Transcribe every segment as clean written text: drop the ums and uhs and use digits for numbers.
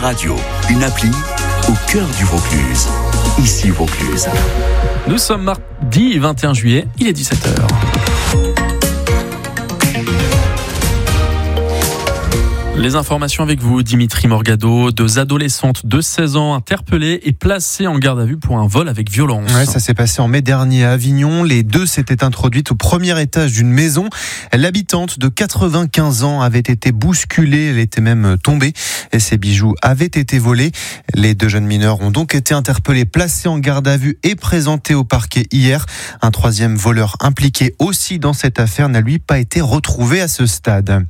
Radio, une appli au cœur du Vaucluse. Ici Vaucluse. Nous sommes mardi 21 juillet, il est 17h. Les informations avec vous, Dimitri Morgado. 2 adolescentes de 16 ans interpellées et placées en garde à vue pour un vol avec violence. Ouais, ça s'est passé en mai dernier à Avignon. Les 2 s'étaient introduites au premier étage d'une maison. L'habitante de 95 ans avait été bousculée, elle était même tombée et ses bijoux avaient été volés. Les 2 jeunes mineurs ont donc été interpellés, placés en garde à vue et présentés au parquet hier. Un 3e voleur impliqué aussi dans cette affaire n'a lui pas été retrouvé à ce stade.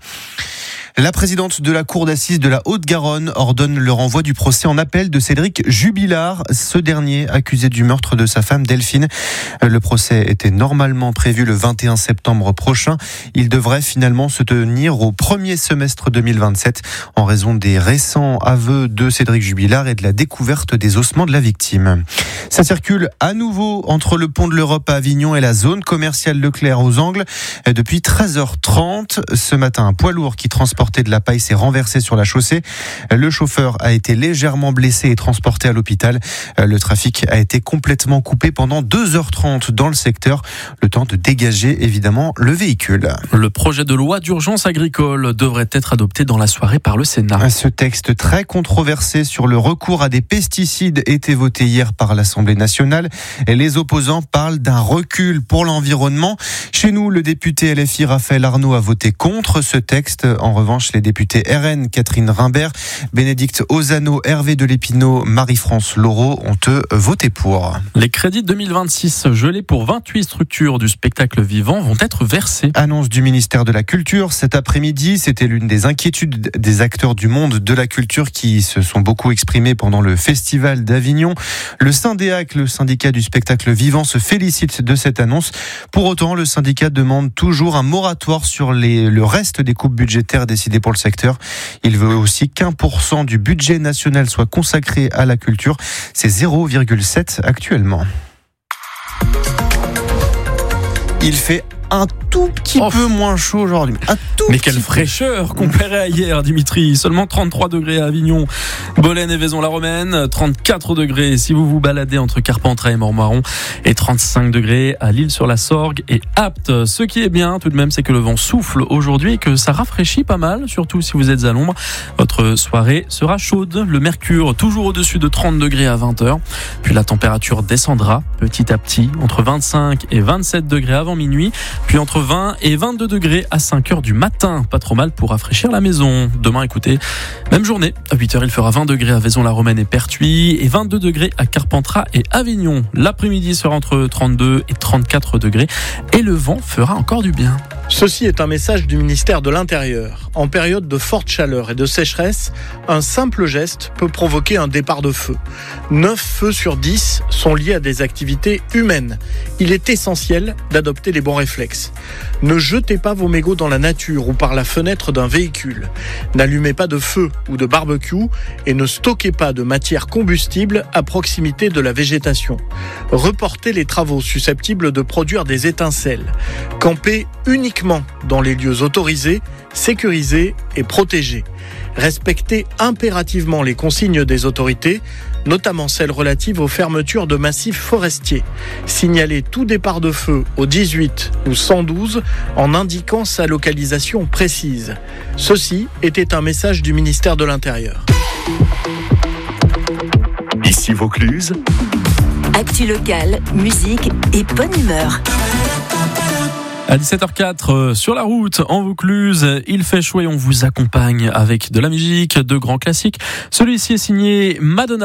La présidente de la cour d'assises de la Haute-Garonne ordonne le renvoi du procès en appel de Cédric Jubilard, ce dernier accusé du meurtre de sa femme Delphine. Le procès était normalement prévu le 21 septembre prochain. Il devrait finalement se tenir au premier semestre 2027 en raison des récents aveux de Cédric Jubilard et de la découverte des ossements de la victime. Ça circule à nouveau entre le pont de l'Europe à Avignon et la zone commerciale Leclerc aux Angles depuis 13h30. Ce matin, un poids lourd qui transportait de la paille s'est renversé sur la chaussée. Le chauffeur a été légèrement blessé et transporté à l'hôpital. Le trafic a été complètement coupé pendant 2h30 dans le secteur, le temps de dégager évidemment le véhicule. Le projet de loi d'urgence agricole devrait être adopté dans la soirée par le Sénat. Ce texte très controversé sur le recours à des pesticides était voté hier par l'Assemblée nationale. Et les opposants parlent d'un recul pour l'environnement. Chez nous, le député LFI Raphaël Arnaud a voté contre ce texte. En revanche, les députés RN, Catherine Rimbert, Bénédicte Ozano, Hervé Delépinaud, Marie-France Laureau ont eux voté pour. Les crédits 2026 gelés pour 28 structures du spectacle vivant vont être versés. Annonce du ministère de la Culture cet après-midi. C'était l'une des inquiétudes des acteurs du monde de la culture qui se sont beaucoup exprimés pendant le festival d'Avignon. Le Syndéac, le syndicat du spectacle vivant, se félicite de cette annonce. Pour autant, le syndicat demande toujours un moratoire sur le reste des coupes budgétaires décidées pour le secteur. Il veut aussi qu'1% du budget national soit consacré à la culture. C'est 0,7 actuellement. Il fait un tout petit peu moins chaud aujourd'hui. Mais quelle fraîcheur comparé à hier, Dimitri. Seulement 33 degrés à Avignon, Bolène et Vaison-la-Romaine, 34 degrés si vous vous baladez entre Carpentras et Montmoron, et 35 degrés à L'Isle-sur-la-Sorgue et Apt. Ce qui est bien tout de même, c'est que le vent souffle aujourd'hui et que ça rafraîchit pas mal, surtout si vous êtes à l'ombre. Votre soirée sera chaude. Le mercure toujours au-dessus de 30 degrés à 20h. Puis la température descendra petit à petit, entre 25 et 27 degrés avant minuit. Puis entre 20 et 22 degrés à 5h du matin. Pas trop mal pour rafraîchir la maison. Demain, écoutez, même journée. À 8h, il fera 20 degrés à Vaison-la-Romaine et Pertuis et 22 degrés à Carpentras et Avignon. L'après-midi sera entre 32 et 34 degrés et le vent fera encore du bien. Ceci est un message du ministère de l'Intérieur. En période de forte chaleur et de sécheresse, un simple geste peut provoquer un départ de feu. 9 feux sur 10 sont liés à des activités humaines. Il est essentiel d'adopter les bons réflexes. Ne jetez pas vos mégots dans la nature ou par la fenêtre d'un véhicule. N'allumez pas de feu ou de barbecue et ne stockez pas de matière combustible à proximité de la végétation. Reportez les travaux susceptibles de produire des étincelles. Campez uniquement dans les lieux autorisés, sécurisés et protégés. Respectez impérativement les consignes des autorités, notamment celles relatives aux fermetures de massifs forestiers. Signalez tout départ de feu au 18 ou 112 en indiquant sa localisation précise. Ceci était un message du ministère de l'Intérieur. Ici Vaucluse. Actu locale, musique et bonne humeur. À 17h04, sur la route, en Vaucluse, il fait chaud et on vous accompagne avec de la musique, de grands classiques. Celui-ci est signé Madonna.